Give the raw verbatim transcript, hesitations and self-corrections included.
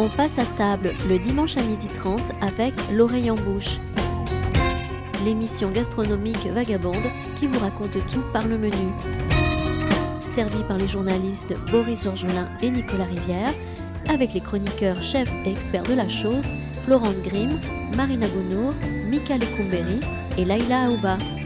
On passe à table le dimanche à midi trente avec L'Oreille en Bouche, l'émission gastronomique vagabonde qui vous raconte tout par le menu. Servi par les journalistes Boris Georgelin et Nicolas Rivière, avec les chroniqueurs chefs et experts de la chose, Florence Grimm, Marina Gounour, Michael Ekoumberi et Laïla Aouba.